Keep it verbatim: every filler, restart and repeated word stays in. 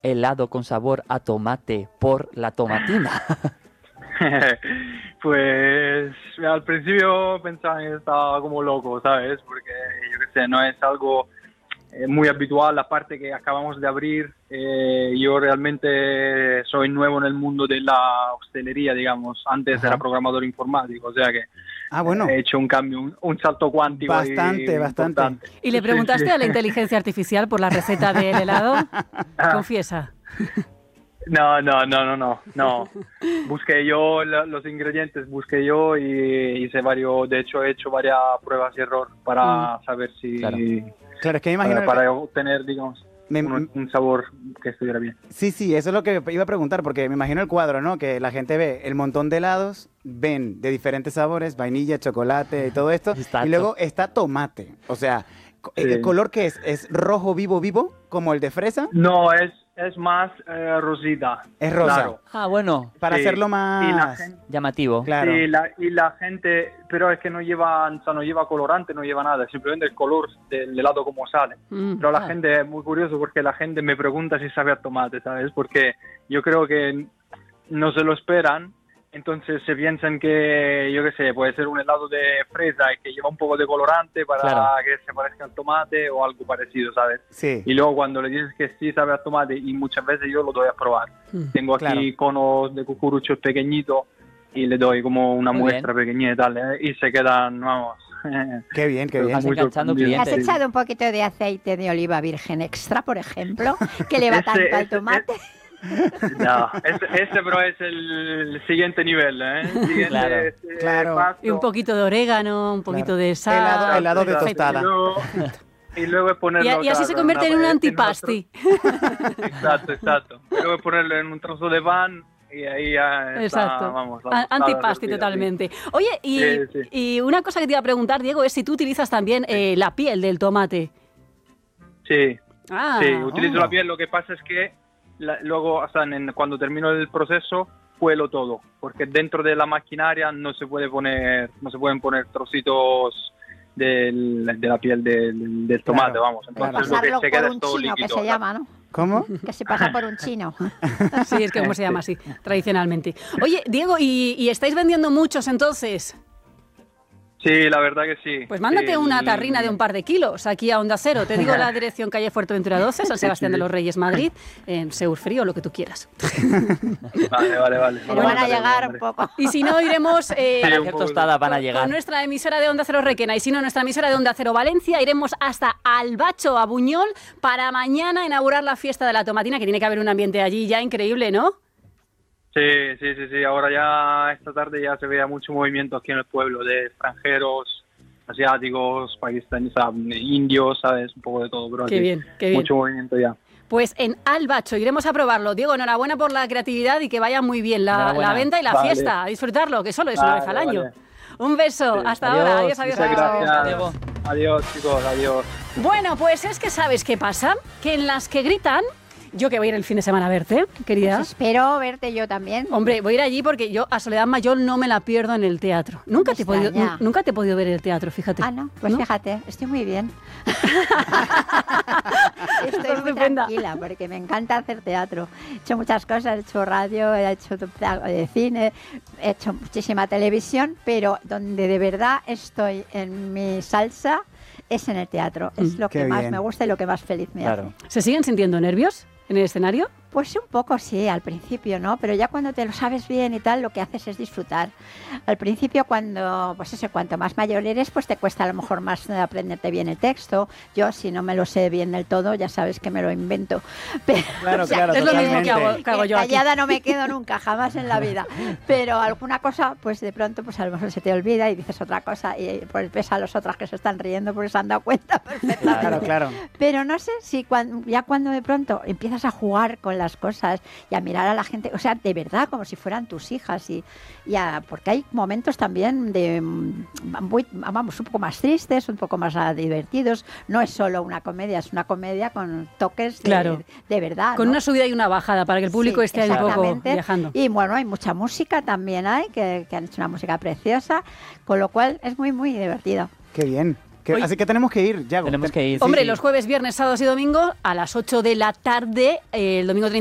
helado con sabor a tomate por la tomatina? Pues al principio pensaba que estaba como loco, ¿sabes? Porque yo qué sé, no es algo eh, muy habitual, aparte que acabamos de abrir. Eh, yo realmente soy nuevo en el mundo de la hostelería, digamos. Antes Ajá. era programador informático, o sea que Ah, bueno. he hecho un cambio, un, un salto cuántico. Bastante, ahí bastante. importante. ¿Y le Sí, preguntaste sí. a la inteligencia artificial por la receta del helado? Ah. Confiesa. No, no, no, no, no, no. Busqué yo la- los ingredientes, busqué yo y hice varios, de hecho he hecho varias pruebas y error para saber si, Claro. Claro, es que me imagino... para, para obtener, digamos, Me- un, un sabor que estuviera bien. Sí, sí, eso es lo que iba a preguntar, porque me imagino el cuadro, ¿no? Que la gente ve el montón de helados, ven de diferentes sabores, vainilla, chocolate y todo esto, Exacto. y luego está tomate. O sea, co- Sí. ¿el color qué es? ¿Es rojo vivo vivo, como el de fresa? No, es, es más eh, rosita. Es rosa. Claro. Ah, bueno, Para Sí. hacerlo Y la más... gente, llamativo. Claro. sí, la- y la gente, pero es que no lleva, o sea, no lleva colorante, no lleva nada, simplemente el color del helado como sale. Mm. Pero la Ah. gente es muy curioso porque la gente me pregunta si sabe a tomate, ¿sabes? Porque yo creo que no se lo esperan, entonces se piensan que, yo qué sé, puede ser un helado de fresa y que lleva un poco de colorante para Claro. que se parezca al tomate o algo parecido, ¿sabes? Sí. Y luego cuando le dices que sí sabe a tomate, y muchas veces yo lo doy a probar. Mm. Tengo aquí Claro. conos de cucuruchos pequeñitos y le doy como una Muy muestra pequeñita y tal, ¿eh? Y se quedan, vamos... Qué bien, qué Pero bien. Estás muy enganchando sorprendido. ¿Has clientes. echado un poquito de aceite de oliva virgen extra, por ejemplo, que le va Ese- tanto al ese- tomate? No, ese, ese pero es el siguiente nivel, ¿eh? El siguiente, Claro. este, Claro. paso. Y un poquito de orégano, un poquito Claro. de sal. Helado- helado de Exacto, tostada. Y luego, y luego es ponerlo, Y, y así claro, se convierte en un una- antipasti. otro- Exacto, exacto. Y luego ponerlo en un trozo de pan y ahí ya está, Exacto. vamos, la A- tostada Antipasti servida, totalmente. Oye, y, Sí, sí. y una cosa que te iba a preguntar, Diego, es si tú utilizas también eh, la piel del tomate. Sí, Ah, sí, utilizo oh. la piel. Lo que pasa es que la- luego, o sea, en- cuando termino el proceso, cuelo todo, porque dentro de la maquinaria no se puede poner, no se pueden poner trocitos del- de la piel del, del tomate, Claro, vamos. claro. Entonces lo que Pasarlo se por queda es un todo chino, que líquido. se llama, ¿no? ¿Cómo? Que se pasa por un chino. sí, es que como se llama así, tradicionalmente. Oye, Diego, ¿y, y estáis vendiendo muchos entonces? Sí, la verdad que sí. Pues mándate Sí, una el- tarrina de un par de kilos aquí a Onda Cero. Te digo la dirección, calle Fuerteventura doce, San Sebastián de los Reyes, Madrid, en Seur Frío, lo que tú quieras. Vale, vale, vale. Pero van a Vale, llegar vale. un poco. Y si no, iremos eh, Para un hacer poco de- tostadas van a con, llegar. con nuestra emisora de Onda Cero Requena. Y si no, nuestra emisora de Onda Cero Valencia, iremos hasta Albacho, a Buñol, para mañana inaugurar la fiesta de la tomatina, que tiene que haber un ambiente allí ya increíble, ¿no? Sí, sí, sí, sí. Ahora ya esta tarde ya se vea mucho movimiento aquí en el pueblo de extranjeros, asiáticos, pakistaníes, o sea, indios, ¿sabes? Un poco de todo, pero Qué sí, bien, qué bien. mucho movimiento ya. Pues en Albacho, iremos a probarlo. Diego, enhorabuena por la creatividad y que vaya muy bien la, Enhorabuena. la venta y la Vale. fiesta. A disfrutarlo, que solo es una Vale, vez al año. vale. Un beso, Sí. hasta Adiós, ahora. Adiós, adiós, Muchas adiós. gracias. Diego. Adiós, chicos, adiós. Bueno, pues es que sabes qué pasa, que en las que gritan, yo que voy a ir el fin de semana a verte, querida. Pues espero verte yo también. Hombre, voy a ir allí porque yo a Soledad Mayol no me la pierdo en el teatro. Nunca Me te, he podido, extraña. nu- nunca te he podido ver en el teatro, fíjate. Ah, no, pues ¿No? fíjate, estoy muy bien. Estoy Estás muy estupenda. tranquila porque me encanta hacer teatro. He hecho muchas cosas, he hecho radio, he hecho de cine, he hecho muchísima televisión, pero donde de verdad estoy en mi salsa es en el teatro. Es Mm, lo qué que más bien. me gusta y lo que más feliz me Claro. hace. ¿Se siguen sintiendo nervios en el escenario? Pues un poco sí, al principio, ¿no? Pero ya cuando te lo sabes bien y tal, lo que haces es disfrutar. Al principio, cuando, pues eso, cuanto más mayor eres, pues te cuesta a lo mejor más aprenderte bien el texto. Yo, si no me lo sé bien del todo, ya sabes que me lo invento. Pero, Claro, o sea, claro, es lo mismo que totalmente. hago, que hago yo aquí. callada no me quedo nunca, jamás en la vida. Pero alguna cosa, pues de pronto, pues a lo mejor se te olvida y dices otra cosa y pues ves a los otros que se están riendo porque se han dado cuenta perfectamente. Claro, claro. Pero no sé si cuan- ya cuando de pronto empiezas a jugar con las cosas y a mirar a la gente, o sea, de verdad, como si fueran tus hijas, y, y a- porque hay momentos también de, mm, muy- vamos, un poco más tristes, un poco más ah, divertidos. No es solo una comedia, es una comedia con toques de, Claro. de verdad. Con ¿no? una subida y una bajada para que el público Sí, esté ahí un poco exactamente. viajando. Y bueno, hay mucha música también, hay que, que han hecho una música preciosa, con lo cual es muy, muy divertido. Qué bien. Qué Que- Oye, así que tenemos que ir, Yago. Tenemos Ten- que ir. sí, Hombre, sí. los jueves, viernes, sábados y domingos a las ocho de la tarde, eh, el domingo